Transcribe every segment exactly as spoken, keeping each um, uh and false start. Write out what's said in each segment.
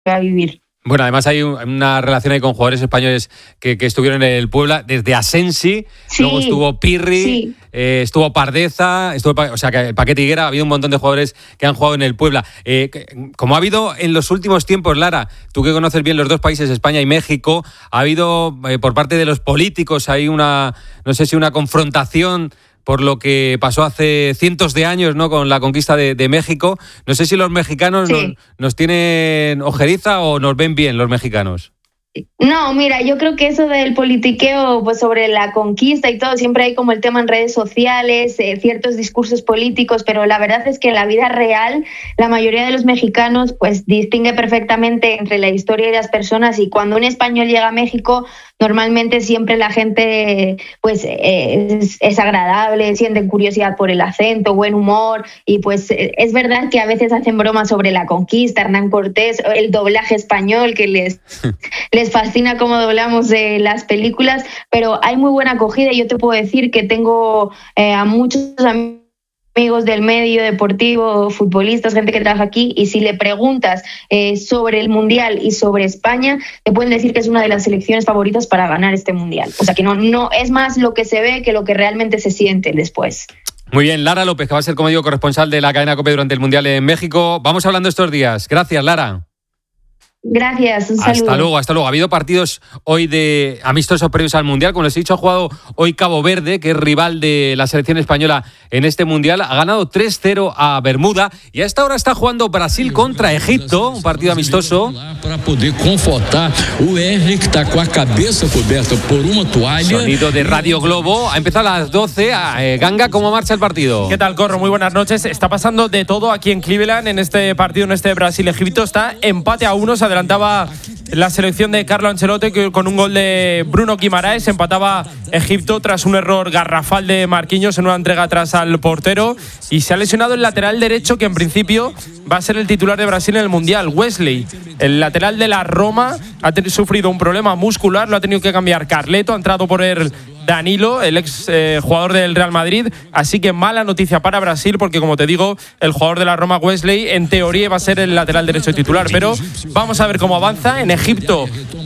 a vivir. Bueno, además hay una relación ahí con jugadores españoles que, que estuvieron en el Puebla, desde Asensi, sí, luego estuvo Pirri, sí. eh, estuvo Pardeza, estuvo, o sea, que el Paquete Higuera, ha habido un montón de jugadores que han jugado en el Puebla. Eh, como ha habido en los últimos tiempos, Lara, tú que conoces bien los dos países, España y México, ha habido eh, por parte de los políticos hay una, no sé si una confrontación por lo que pasó hace cientos de años, ¿no?, con la conquista de, de México. No sé si los mexicanos sí. nos, nos tienen ojeriza o nos ven bien los mexicanos. No, mira, yo creo que eso del politiqueo, pues sobre la conquista y todo, siempre hay como el tema en redes sociales, eh, ciertos discursos políticos, pero la verdad es que en la vida real la mayoría de los mexicanos pues distingue perfectamente entre la historia y las personas, y cuando un español llega a México normalmente siempre la gente pues eh, es, es agradable, sienten curiosidad por el acento, buen humor, y pues eh, es verdad que a veces hacen bromas sobre la conquista, Hernán Cortés, el doblaje español que les, les fascina cómo doblamos eh, las películas, pero hay muy buena acogida y yo te puedo decir que tengo eh, a muchos amigos amigos del medio deportivo, futbolistas, gente que trabaja aquí, y si le preguntas eh, sobre el Mundial y sobre España, te pueden decir que es una de las selecciones favoritas para ganar este Mundial. O sea que no, no es más lo que se ve que lo que realmente se siente después. Muy bien, Lara López, que va a ser, como digo, corresponsal de la cadena COPE durante el Mundial en México. Vamos hablando estos días. Gracias, Lara. Gracias, un saludo. Hasta luego, hasta luego. Ha habido partidos hoy de amistosos previos al Mundial. Como les he dicho, ha jugado hoy Cabo Verde, que es rival de la selección española en este Mundial. Ha ganado tres cero a Bermuda y a esta hora está jugando Brasil contra Egipto, un partido amistoso. Para poder confortar o R que está con la cabeza cubierta por una toalla. Sonido de Radio Globo. Ha empezado a las doce. Eh, Ganga, ¿cómo marcha el partido? ¿Qué tal, Corro? Muy buenas noches. Está pasando de todo aquí en Cleveland en este partido, en este Brasil-Egipto. Está empate a uno. Se adelantaba la selección de Carlo Ancelotti que con un gol de Bruno Guimaraes empataba Egipto tras un error garrafal de Marquinhos en una entrega atrás al portero, y se ha lesionado el lateral derecho que en principio va a ser el titular de Brasil en el Mundial, Wesley. El lateral de la Roma ha tenido, sufrido un problema muscular, lo ha tenido que cambiar Carleto, ha entrado por el Danilo, el ex eh, jugador del Real Madrid, así que mala noticia para Brasil porque, como te digo, el jugador de la Roma, Wesley, en teoría va a ser el lateral derecho titular, pero vamos a ver cómo avanza. En Egipto,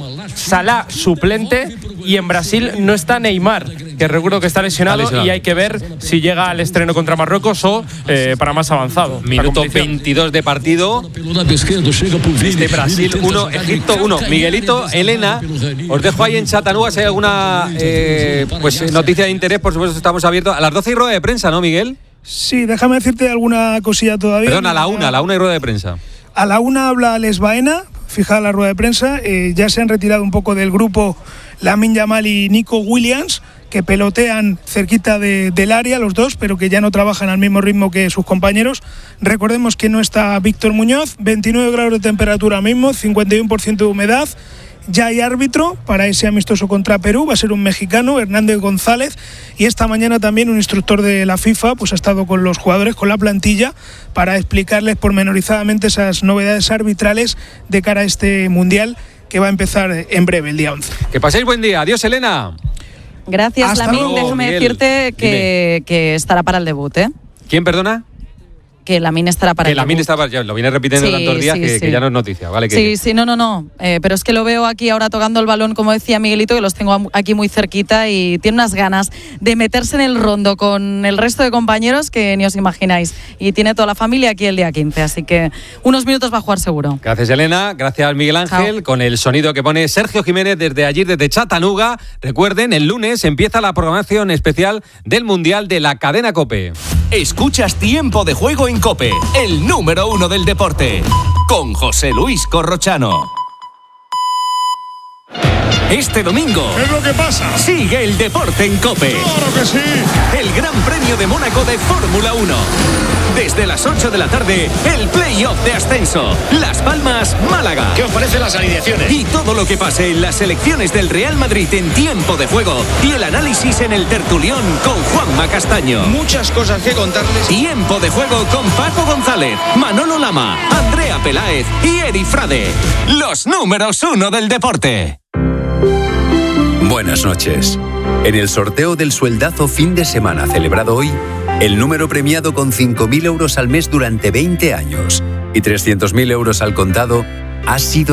Salah suplente, y en Brasil no está Neymar, que recuerdo que está lesionado, está lesionado. Y hay que ver si llega al estreno contra Marruecos o eh, para más avanzado. Minuto veintidós de partido. Este Brasil uno, Egipto uno. Miguelito, Elena, os dejo ahí en Chattanooga si hay alguna eh, pues noticia de interés. Por supuesto, estamos abiertos. A las doce hay rueda de prensa, ¿no, Miguel? Sí, déjame decirte alguna cosilla todavía. Perdón, a la una, a la una hay rueda de prensa. A la una habla Les Baena, fija la rueda de prensa. Eh, ya se han retirado un poco del grupo Lamine Yamal y Nico Williams, que pelotean cerquita de, del área los dos, pero que ya no trabajan al mismo ritmo que sus compañeros. Recordemos que no está Víctor Muñoz, veintinueve grados de temperatura mismo, cincuenta y uno por ciento de humedad. Ya hay árbitro para ese amistoso contra Perú, va a ser un mexicano, Hernández González, y esta mañana también un instructor de la FIFA pues ha estado con los jugadores, con la plantilla, para explicarles pormenorizadamente esas novedades arbitrales de cara a este Mundial que va a empezar en breve, el día once. Que paséis buen día. Adiós, Elena. Gracias, Lamine. Déjame Miguel. decirte que, que estará para el debut, ¿eh? ¿Quién, perdona? Que Lamine estará para que el Lamine está para, ya lo viene repitiendo sí, tantos días sí, que, sí. que ya no es noticia, ¿vale? Que, sí, sí, no, no, no. Eh, pero es que lo veo aquí ahora tocando el balón, como decía Miguelito, que los tengo aquí muy cerquita y tiene unas ganas de meterse en el rondo con el resto de compañeros que ni os imagináis. Y tiene toda la familia aquí el día quince, así que unos minutos va a jugar seguro. Gracias, Elena. Gracias, Miguel Ángel. Chao. Con el sonido que pone Sergio Jiménez desde allí, desde Chattanooga. Recuerden, el lunes empieza la programación especial del Mundial de la cadena COPE. Escuchas Tiempo de Juego en COPE, el número uno del deporte, con José Luis Corrochano. Este domingo, ¿qué es lo que pasa? Sigue el deporte en COPE. ¡Claro que sí! El Gran Premio de Mónaco de Fórmula uno. Desde las ocho de la tarde, el play-off de ascenso. Las Palmas, Málaga. ¿Qué os parecen las alineaciones? Y todo lo que pase en las selecciones del Real Madrid en Tiempo de Juego. Y el análisis en el tertulión con Juanma Castaño. Muchas cosas que contarles. Tiempo de Juego con Paco González, Manolo Lama, Andrea Peláez y Eri Frade. Los números uno del deporte. Buenas noches. En el sorteo del sueldazo fin de semana celebrado hoy, el número premiado con cinco mil euros al mes durante veinte años y trescientos mil euros al contado ha sido